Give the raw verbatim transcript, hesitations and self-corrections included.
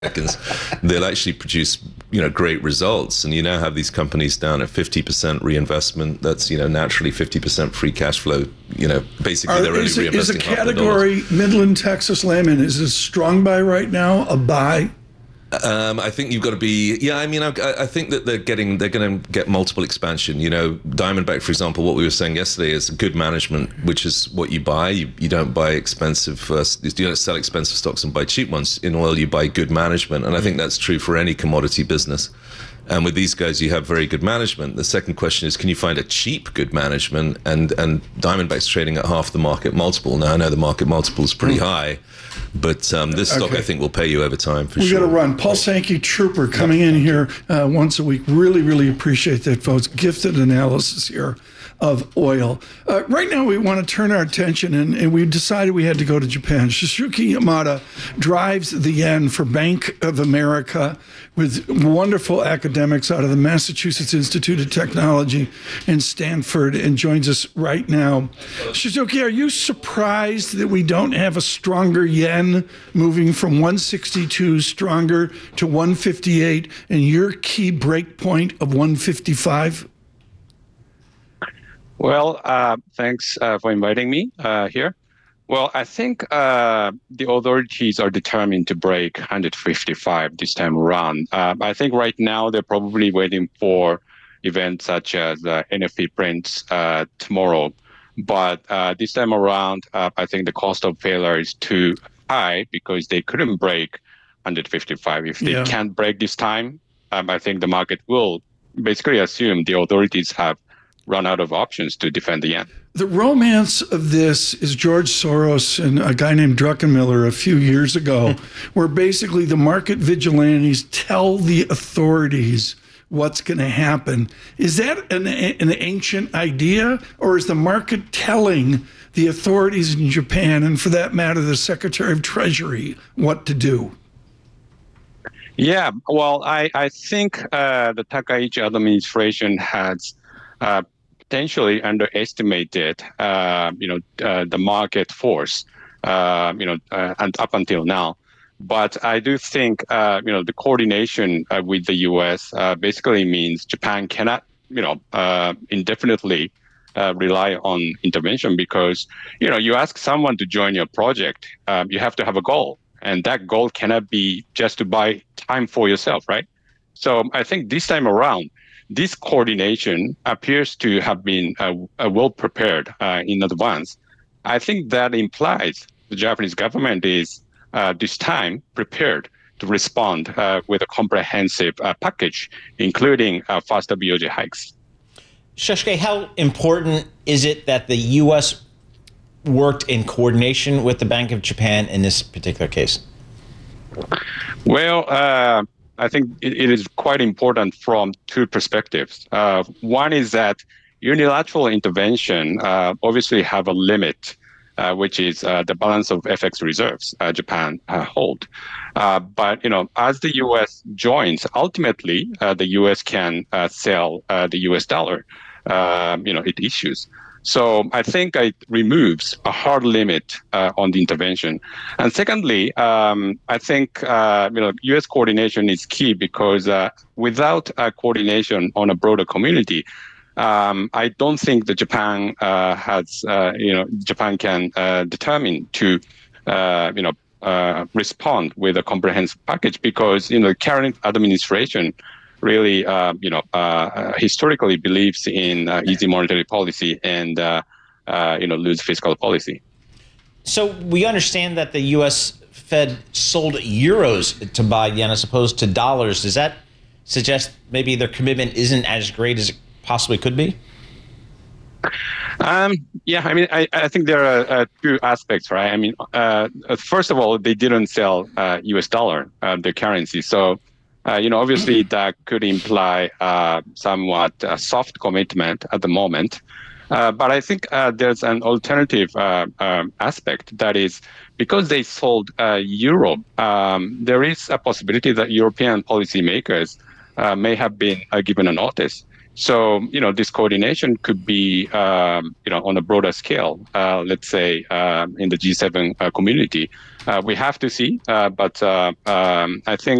seconds, they'll actually produce, you know, great results. And you now have these companies down at fifty percent reinvestment. That's, you know, naturally fifty percent free cash flow. You know, basically Are, they're only is, it, reinvesting is a half the category Midland, Texas Layman, is a strong buy right now, a buy? Um, I think you've got to be, yeah, I mean, I, I think that they're getting, they're going to get multiple expansion. You know, Diamondback, for example, what we were saying yesterday is good management, which is what you buy. You, you don't buy expensive, uh, you don't sell expensive stocks and buy cheap ones. In oil, you buy good management. And I think that's true for any commodity business. And with these guys, you have very good management. The second question is, can you find a cheap good management? And and Diamondback's trading at half the market multiple. Now, I know the market multiple is pretty high, but um, this stock, Okay. I think, will pay you over time for We sure. got to run. Paul Sankey, Trooper, coming in here uh, once a week. Really, really appreciate that, folks. Gifted analysis here of oil. Uh, right now, we want to turn our attention, and, and we decided we had to go to Japan. Shusuke Yamada drives the yen for Bank of America with wonderful academics out of the Massachusetts Institute of Technology in Stanford, and joins us right now. Shusuke, are you surprised that we don't have a stronger yen moving from one sixty-two stronger to one fifty-eight and your key break point of one fifty-five? Well, uh, thanks uh, for inviting me uh, here. Well, I think uh, the authorities are determined to break one fifty-five this time around. Uh, I think right now they're probably waiting for events such as uh, N F P prints uh, tomorrow. But uh, this time around, uh, I think the cost of failure is too high because they couldn't break one fifty-five. If they Yeah. can't break this time, um, I think the market will basically assume the authorities have run out of options to defend the yen. The romance of this is George Soros and a guy named Druckenmiller a few years ago, where basically the market vigilantes tell the authorities what's going to happen. Is that an, an ancient idea, or is the market telling the authorities in Japan, and for that matter, the Secretary of Treasury, what to do? Yeah, well, I, I think uh, the Takaichi administration has uh, potentially underestimated, uh, you know, uh, the market force, uh, you know, uh, and up until now. But I do think, uh, you know, the coordination uh, with the U S uh, basically means Japan cannot, you know, uh, indefinitely uh, rely on intervention because, you know, you ask someone to join your project, um, you have to have a goal. And that goal cannot be just to buy time for yourself, right? So I think this time around, this coordination appears to have been uh, uh, well prepared uh, in advance. I think that implies the Japanese government is uh, this time prepared to respond uh, with a comprehensive uh, package, including uh, faster B O J hikes. Shusuke, how important is it that the U S worked in coordination with the Bank of Japan in this particular case? Well, uh, I think it, it is quite important from two perspectives. Uh, one is that unilateral intervention uh, obviously have a limit, uh, which is uh, the balance of F X reserves uh, Japan uh, hold. Uh, but you know, as the U S joins, ultimately uh, the U S can uh, sell uh, the U S dollar. Uh, you know, it issues. So I think it removes a hard limit uh, on the intervention. And secondly, um, I think uh, you know U S coordination is key because uh, without uh, coordination on a broader community, um, I don't think that Japan uh, has uh, you know Japan can uh, determine to uh, you know uh, respond with a comprehensive package because you know the current administration really, uh, you know, uh, historically believes in uh, easy monetary policy and, uh, uh, you know, loose fiscal policy. So we understand that the U S Fed sold euros to buy yen as opposed to dollars. Does that suggest maybe their commitment isn't as great as it possibly could be? Um, yeah, I mean, I, I think there are uh, two aspects, right? I mean, uh, first of all, they didn't sell uh, U S dollar, uh, their currency. So, Uh, you know, obviously that could imply uh, somewhat uh, soft commitment at the moment. Uh, but I think uh, there's an alternative uh, um, aspect that is because they sold uh, euro, um, there is a possibility that European policymakers uh, may have been uh, given a notice. So, you know, this coordination could be, um, you know, on a broader scale, uh, let's say um, in the G seven uh, community. Uh, we have to see, uh, but uh, um, I think